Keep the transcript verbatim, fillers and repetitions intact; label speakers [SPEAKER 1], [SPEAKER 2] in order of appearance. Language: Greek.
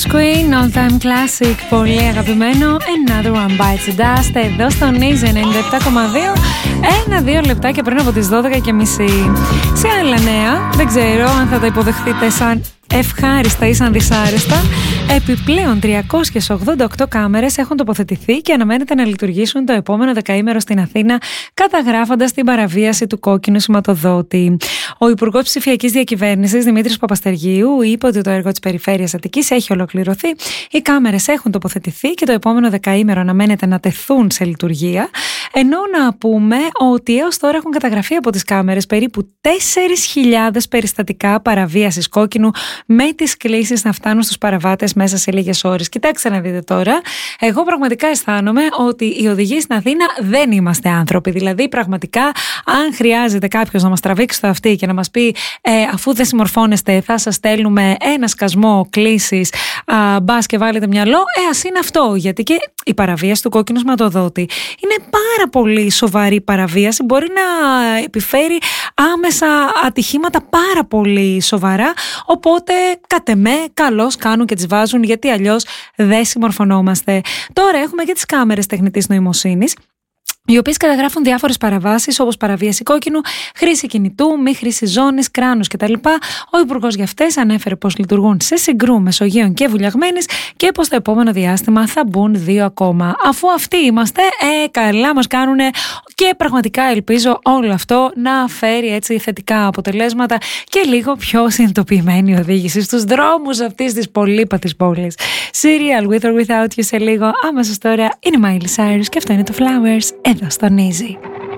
[SPEAKER 1] Queen, all time classic, πολύ αγαπημένο. Another one bites the dust. Εδώ στον Easy ενενήντα επτά κόμμα δύο. Ένα-δύο λεπτάκια πριν από τις δώδεκα και μισή. Σε άλλα νέα, δεν ξέρω αν θα τα υποδεχτείτε σαν ευχάριστα ή σαν δυσάρεστα. Επιπλέον τριακόσιες ογδόντα οκτώ κάμερες έχουν τοποθετηθεί και αναμένεται να λειτουργήσουν το επόμενο δεκαήμερο στην Αθήνα, καταγράφοντας την παραβίαση του κόκκινου σηματοδότη. Ο Υπουργός Ψηφιακής Διακυβέρνησης Δημήτρης Παπαστεριού είπε ότι το έργο της Περιφέρειας Αττικής έχει ολοκληρωθεί, οι κάμερες έχουν τοποθετηθεί και το επόμενο δεκαήμερο αναμένεται να τεθούν σε λειτουργία. Ενώ να πούμε ότι έως τώρα έχουν καταγραφεί από τις κάμερες περίπου τέσσερις χιλιάδες περιστατικά παραβίασης κόκκινου, με τις κλήσεις να φτάνουν στους παραβάτες μέσα σε λίγες ώρες. Κοιτάξτε να δείτε τώρα, εγώ πραγματικά αισθάνομαι ότι οι οδηγοί στην Αθήνα δεν είμαστε άνθρωποι. Δηλαδή, πραγματικά, αν χρειάζεται κάποιος να μας τραβήξει το αυτί και να μας πει ε, αφού δεν συμμορφώνεστε, θα σας στέλνουμε ένα σκασμό κλήσεις, μπας και βάλετε μυαλό, ε, ας είναι αυτό. Γιατί και η παραβίαση του κόκκινου σηματοδότη είναι πάρα πολύ σοβαρή παραβίαση. Μπορεί να επιφέρει άμεσα ατυχήματα πάρα πολύ σοβαρά. Οπότε, κατ' εμέ, καλώς κάνουν και τις βάζουν, γιατί αλλιώς δεν συμμορφωνόμαστε. Τώρα έχουμε και τις κάμερες τεχνητής νοημοσύνης, οι οποίες καταγράφουν διάφορες παραβάσεις όπως παραβίαση κόκκινου, χρήση κινητού, μη χρήση ζώνης, κράνους κτλ. Ο Υπουργός για αυτές ανέφερε πως λειτουργούν σε Συγκρού, Μεσογείων και Βουλιαγμένης και πως το επόμενο διάστημα θα μπουν δύο ακόμα. Αφού αυτοί είμαστε, ε, καλά μας κάνουνε και πραγματικά ελπίζω όλο αυτό να φέρει έτσι θετικά αποτελέσματα και λίγο πιο συνειδητοποιημένη οδήγηση στους δρόμους αυτής της πολύπαθης πόλης. Serial with or without you σε λίγο. Άμεσως τώρα είναι η Miley Cyrus και αυτό είναι το Flowers. Εδώ στον Easy.